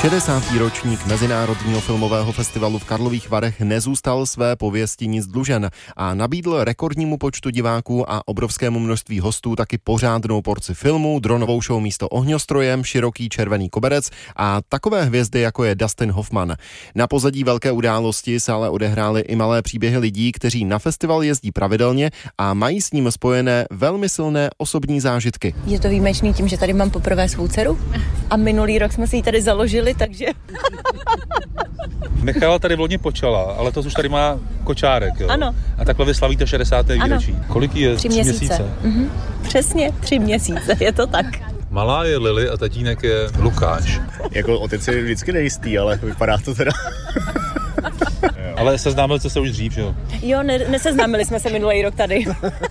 60. ročník Mezinárodního filmového festivalu v Karlových Varech nezůstal své pověsti nic dlužen a nabídl rekordnímu počtu diváků a obrovskému množství hostů taky pořádnou porci filmů, dronovou show místo ohňostrojem, široký červený koberec a takové hvězdy, jako je Dustin Hoffman. Na pozadí velké události se ale odehrály i malé příběhy lidí, kteří na festival jezdí pravidelně a mají s ním spojené velmi silné osobní zážitky. Je to výjimečný tím, že tady mám poprvé svou dceru a minulý rok jsme si ji tady založili, takže... Michala tady vloni počala, ale to už tady má kočárek, jo? Ano. A takhle vy slavíte 60. výročí. Kolik je? 3 měsíce. Přesně 3 měsíce, je to tak. Malá je Lily a tatínek je Lukáš. Jako otec je vždycky nejistý, ale vypadá to teda... Ale seznámili jste se už dřív, jo? Jo, neseznámili jsme se minulý rok tady.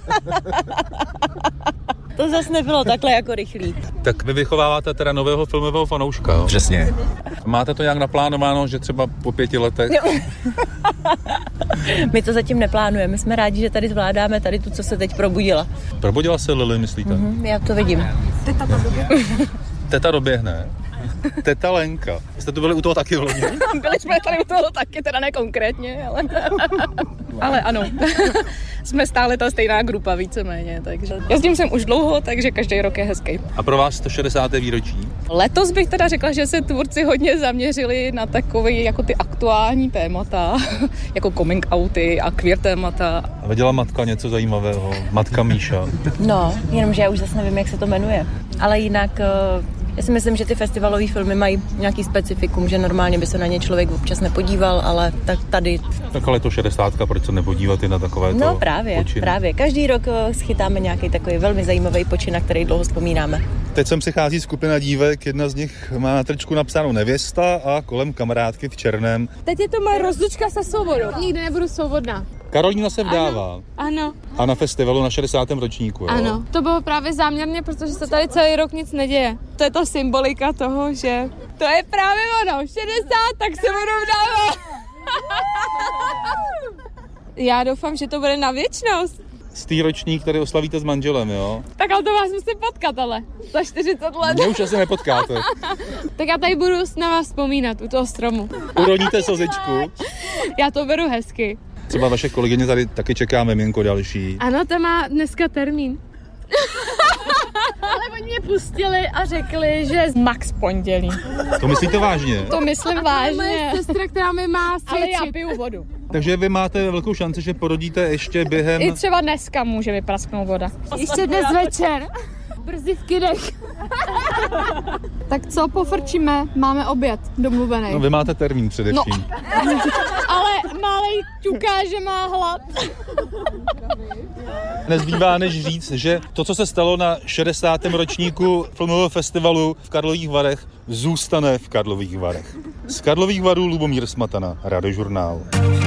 To zase nebylo takhle jako rychlý. Tak vy vychováváte teda nového filmového fanouška, jo? Přesně. Máte to nějak naplánováno, že třeba po 5 letech? My to zatím neplánujeme. My jsme rádi, že tady zvládáme tady tu, co se teď probudila. Probudila se Lily, myslíte? Já to vidím. Teta doběhne. Teta Lenka. Jste tu byli u toho taky v loni? Byli jsme tady u toho taky, teda ne konkrétně, ale ano. Jsme stále ta stejná grupa víceméně, takže jezdím sem už dlouho, takže každý rok je hezký. A pro vás to 60. výročí? Letos bych teda řekla, že se tvůrci hodně zaměřili na takové jako ty aktuální témata, jako coming outy a queer témata. A viděla matka něco zajímavého? Matka Míša. No, jenomže já už zase nevím, jak se to jmenuje. Ale jinak... Já si myslím, že ty festivalové filmy mají nějaký specifikum, že normálně by se na ně člověk občas nepodíval, ale tak tady... Tak ale to 60, proč se nepodívat i na takové No právě. Každý rok schytáme nějaký takový velmi zajímavý počin, na který dlouho vzpomínáme. Teď sem přichází skupina dívek, jedna z nich má na tričku napsáno nevěsta a kolem kamarádky v černém. Teď je to moje rozlučka se svobodou. Nikdy nebudu svobodná. Karolína se vdává. Ano. A na festivalu na 60. ročníku, jo? Ano. To bylo právě záměrně, protože se tady celý rok nic neděje. To je ta symbolika toho, že to je právě ono. 60, tak se budu vdávat. Já doufám, že to bude na věčnost. Stý ročník, který oslavíte s manželem, jo? Tak ale to vás musím potkat, ale za 40 let. Mě už asi nepotkáte. Tak já tady budu na vás vzpomínat u toho stromu. Uroníte slzičku. Já to beru hezky. Třeba vaše kolegyně tady taky čeká miminko další. Ano, to má dneska termín. Ale oni mě pustili a řekli, že max pondělí. To myslíte vážně? To myslím vážně. Moje sestra, která mi má svědčit. Ale já piju vodu. Takže vy máte velkou šanci, že porodíte ještě během... I třeba dneska může mi prasknout voda. Ještě dnes večer. Brzy v kydech. Tak co, pofrčíme? Máme oběd domluvený. No vy máte termín především. No. Ale malej ťuká, že má hlad. Nezbývá než říct, že to, co se stalo na 60. ročníku filmového festivalu v Karlových Varech, zůstane v Karlových Varech. Z Karlových Varů Lubomír Smatana, Radiožurnál.